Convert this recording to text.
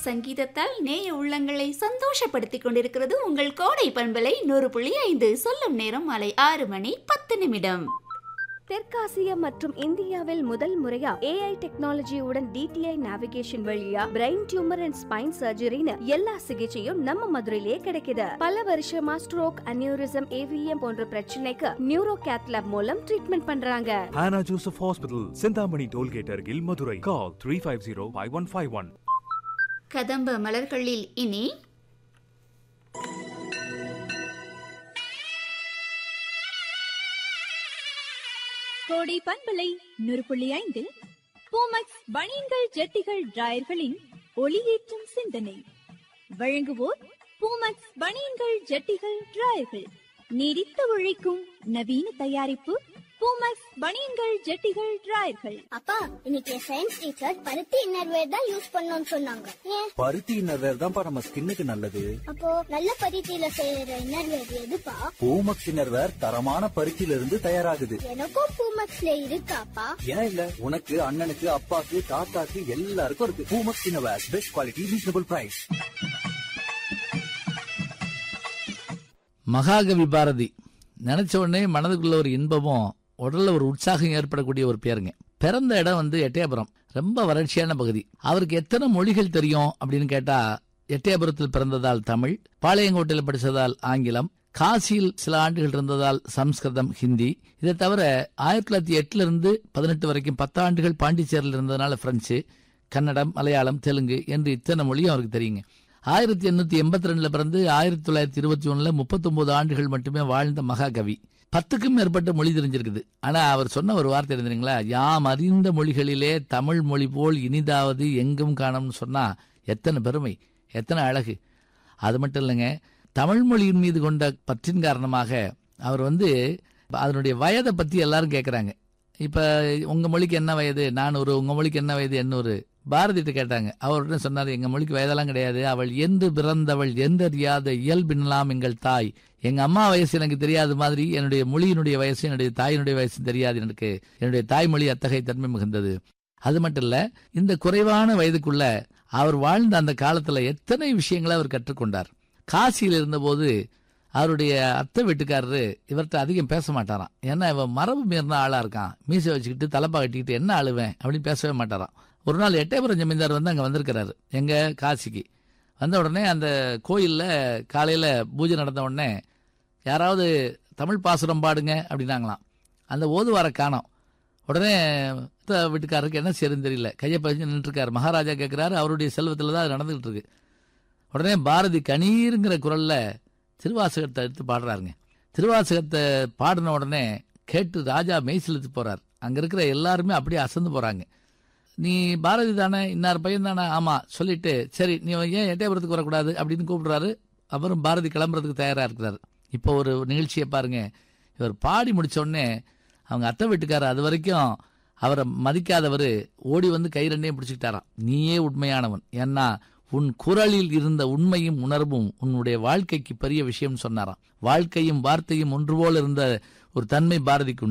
சங்கீதத்தால் நேய உள்ளங்களை சந்தோஷப்படுத்திக் கொண்டிருக்கிறது உங்கள் கோடை பண்பலை 100.5. சொல்லும் நேரம் மாலை 6:10. தெற்காசிய மற்றும் இந்தியாவில் முதல் முறையா AI டெக்னாலஜியுடன் DTI நேவிகேஷன் வழியா பிரெயின் டியூமர் அண்ட் ஸ்பைன் சர்ஜரின்னு எல்லா சிகிச்சையும் நம்ம மதுரையிலே கிடைக்குது. பல வருஷமா ஸ்ட்ரோக், அனியூரிசம், AVM போன்ற பிரச்சனைக்கு நியூரோ கேத்லாப் மூலம் ட்ரீட்மெண்ட் பண்றாங்க. Hannah Joseph Hospital, Sindhamani Tollgate Argil, Madurai. Call 350-5151. கதம்ப மலர்களில் இனி கோடை பண்பலை 100.5 பூமக்ஸ் பனியன்கள், ஜட்டிகள், டிராயர்களின் ஒளியேற்றும் சிந்தனை. வழங்குவோர் பூமக்ஸ் பனியன்கள், ஜட்டிகள், டிராயர்கள். நீடித்த உழைக்கும் நவீன தயாரிப்பு பூமக்ஸ் பனியன்கள், ஜட்டிகள், டிராயர்கள். அப்பா, இன்னைக்கு சயின்ஸ் டீச்சர் பருத்தி இன்னர்வேர் தான் யூஸ் பண்ணணும்னு சொன்னாங்க. ஏன்? பருத்தி இன்னர்வேர் தான்ப்பா நம்ம ஸ்கின்னுக்கு நல்லது. அப்போ நல்ல பருத்தியில செய்யற இன்னர்வேர் எதுப்பா? பூமக்ஸ் இன்னர்வேர் தரமான பருத்தியில இருந்து தயாராகுது. எனக்கும் பூமக்ஸ்ல இருக்காப்பா. ஏன் இல்ல? உனக்கு, அண்ணனுக்கு, அப்பாக்கு, தாத்தாக்கு எல்லாருக்கும் இருக்கு. Poomex innerwear, best quality, reasonable price. மகாகவி பாரதி நினைச்ச உடனே மனதுக்குள்ள ஒரு இன்பமும் உடல்ல ஒரு உற்சாகம் ஏற்படக்கூடிய ஒரு பேருங்க. பிறந்த இடம் எட்டயபுரம், ரொம்ப வறட்சியான பகுதி. அவருக்கு எத்தனை மொழிகள் தெரியும் அப்படின்னு கேட்டா, எட்டயபுரத்தில் பிறந்ததால் தமிழ், பாளையங்கோட்டையில் படித்ததால் ஆங்கிலம், காசியில் சில ஆண்டுகள் இருந்ததால் சம்ஸ்கிருதம், ஹிந்தி. இதை தவிர 1908 இருந்து 18 வரைக்கும் 10 ஆண்டுகள் பாண்டிச்சேரியில் இருந்ததுனால பிரெஞ்சு, கன்னடம், மலையாளம், தெலுங்கு என்று இத்தனை மொழியும் அவருக்கு தெரியுங்க. 1882 பிறந்து 1921 39 ஆண்டுகள் மட்டுமே வாழ்ந்த மகாகவி. 10க்கும் மேற்பட்ட மொழி தெரிஞ்சிருக்குது. ஆனா அவர் சொன்ன ஒரு வார்த்தை இருந்தீங்களா, யாம் அறிந்த மொழிகளிலே தமிழ் மொழி போல் இனிதாவது எங்கும் காணும்னு சொன்னா எத்தனை பெருமை, எத்தனை அழகு. அது மட்டும் இல்லைங்க, தமிழ் மொழியின் மீது கொண்ட பற்றின் காரணமாக அவர் அதனுடைய வயதை பத்தி எல்லாரும் கேட்கறாங்க. இப்ப உங்க மொழிக்கு என்ன வயது, உங்க மொழிக்கு என்ன வயது, 800. பாரதிட்ட கேட்டாங்க. அவருடனே சொன்னார், எங்க மொழிக்கு வயதெல்லாம் கிடையாது, அவள் என்று பிறந்தவள் என்றறியாத இயல்பினலாம் எங்கள் தாய். எங்க அம்மா வயசு எனக்கு தெரியாத மாதிரி என்னுடைய மொழியினுடைய வயசு, என்னுடைய தாயினுடைய வயசு தெரியாது எனக்கு. என்னுடைய தாய்மொழி அத்தகைய தன்மை மிகுந்தது. அது மட்டும் இல்ல, இந்த குறைவான வயதுக்குள்ள அவர் வாழ்ந்த அந்த காலத்துல எத்தனை விஷயங்களை அவர் கற்றுக்கொண்டார். காசியில் இருந்தபோது அவருடைய அத்தை வீட்டுக்காரரு இவர்கிட்ட அதிகம் பேச மாட்டாராம். ஏன்னா இவன் மரபு மீறின ஆளா இருக்கான், மீசை வச்சுக்கிட்டு தலைப்பா கட்டிக்கிட்டு என்ன அழுவேன் அப்படின்னு பேசவே மாட்டாராம். ஒரு நாள் எட்டயபுரம் ஜமீன்தார் அங்க வந்திருக்கிறாரு, எங்க காசிக்கு. வந்த உடனே அந்த கோயில்ல காலையில பூஜை நடந்த உடனே யாராவது தமிழ் பாசுரம் பாடுங்க அப்படின்னாங்களாம். அந்த ஓதுவார காணோம். உடனே வீட்டுக்காரருக்கு என்ன செய்யறதுன்னு தெரியல, கையை பதிஞ்சு நின்று இருக்காரு. மகாராஜா கேட்கிறாரு, அவருடைய செல்வத்துல தான் அது நடந்துகிட்டு இருக்கு. உடனே பாரதி கணீருங்கிற குரல்ல திருவாசகத்தை எடுத்து பாடுறாருங்க. திருவாசகத்தை பாடின உடனே கேட்டு ராஜா மெய்சிலுத்து போறார். அங்க இருக்கிற எல்லாருமே அப்படியே அசந்து போறாங்க. நீ பாரதி தானே, இன்னார் பையன் தானே? ஆமா. சொல்லிட்டு, சரி நீ ஏன் எட்டயபுரத்துக்கு வரக்கூடாது அப்படின்னு கூப்பிடுறாரு. அவரும் பாரதி கிளம்புறதுக்கு தயாரா இருக்கிறாரு. இப்போ ஒரு நிகழ்ச்சியை பாருங்க. இவர் பாடி முடிச்ச உடனே அவங்க அத்தை வீட்டுக்காரர் அது வரைக்கும் அவரை மதிக்காதவர் ஓடி கை ரெண்டையும் பிடிச்சிக்கிட்டாராம். நீயே உண்மையானவன், ஏன்னா உன் குரலில் இருந்த உண்மையும் உணர்வும் உன்னுடைய வாழ்க்கைக்கு பெரிய விஷயம் சொன்னாராம். வாழ்க்கையும் வார்த்தையும் ஒன்று போல இருந்த ஒரு தன்மை பாரதிக்கு